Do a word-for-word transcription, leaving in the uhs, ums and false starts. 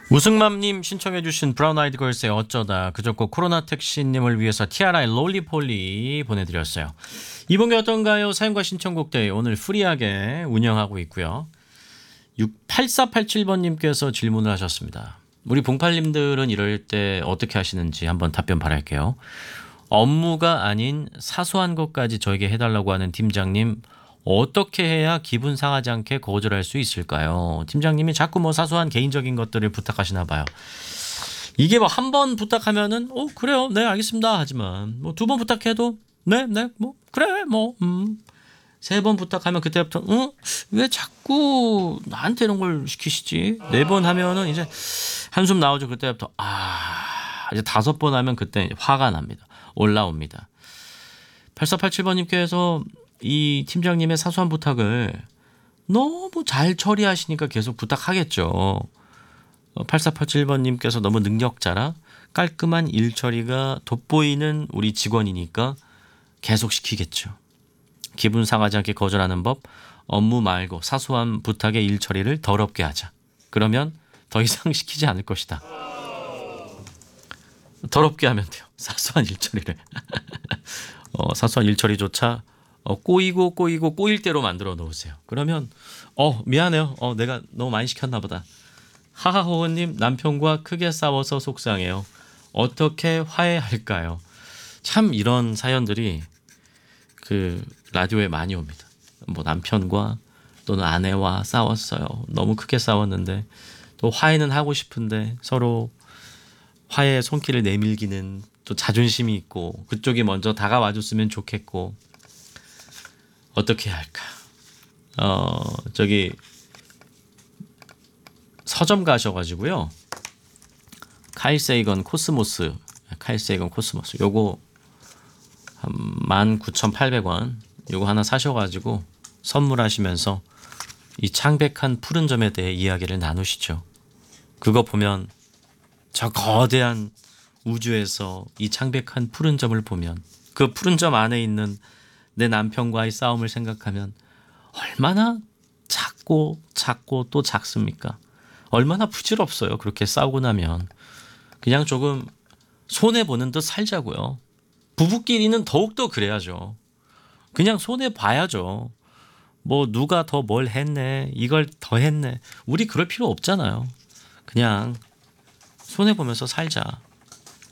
우승맘님 신청해주신 브라운 아이드 걸스의 어쩌다, 그저께 코로나 택시님을 위해서 티아라의 롤리폴리 보내드렸어요. 이번 게 어떤가요? 사연과 신청곡들 오늘 프리하게 운영하고 있고요. 팔사팔칠번님께서 질문을 하셨습니다. 우리 봉팔님들은 이럴 때 어떻게 하시는지 한번 답변 바랄게요. 업무가 아닌 사소한 것까지 저에게 해달라고 하는 팀장님, 어떻게 해야 기분 상하지 않게 거절할 수 있을까요? 팀장님이 자꾸 뭐 사소한 개인적인 것들을 부탁하시나 봐요. 이게 뭐 한 번 부탁하면은 어 그래요, 네 알겠습니다 하지만 뭐 두 번 부탁해도 네 네 뭐 그래 뭐 음 세 번 부탁하면 그때부터 응? 왜 자꾸 나한테 이런 걸 시키시지? 네 번 하면은 이제 한숨 나오죠. 그때부터 아 이제 다섯 번 하면 그때 화가 납니다. 올라옵니다. 팔사팔칠번님께서 이 팀장님의 사소한 부탁을 너무 잘 처리하시니까 계속 부탁하겠죠. 팔사팔칠번님께서 너무 능력자라 깔끔한 일 처리가 돋보이는 우리 직원이니까 계속 시키겠죠. 기분 상하지 않게 거절하는 법, 업무 말고 사소한 부탁의 일 처리를 더럽게 하자. 그러면 더 이상 시키지 않을 것이다. 더럽게 하면 돼요. 사소한 일 처리를. 어, 사소한 일 처리조차 어, 꼬이고 꼬이고 꼬일 대로 만들어 놓으세요. 그러면 어 미안해요. 어 내가 너무 많이 시켰나 보다. 하하호호님, 남편과 크게 싸워서 속상해요. 어떻게 화해할까요? 참 이런 사연들이 그 라디오에 많이 옵니다. 뭐 남편과 또는 아내와 싸웠어요. 너무 크게 싸웠는데 또 화해는 하고 싶은데 서로 화해의 손길을 내밀기는 또 자존심이 있고 그쪽이 먼저 다가와 줬으면 좋겠고 어떻게 해야 할까? 어 저기 서점 가셔가지고요. 카일 세이건 코스모스, 카일 세이건 코스모스 요거 한 만 구천팔백 원 요거 하나 사셔가지고 선물하시면서 이 창백한 푸른 점에 대해 이야기를 나누시죠. 그거 보면 저 거대한 우주에서 이 창백한 푸른 점을 보면 그 푸른 점 안에 있는 내 남편과의 싸움을 생각하면 얼마나 작고 작고 또 작습니까? 얼마나 부질없어요. 그렇게 싸우고 나면 그냥 조금 손해보는 듯 살자고요. 부부끼리는 더욱더 그래야죠. 그냥 손해봐야죠. 뭐 누가 더 뭘 했네, 이걸 더 했네, 우리 그럴 필요 없잖아요. 그냥 손해보면서 살자.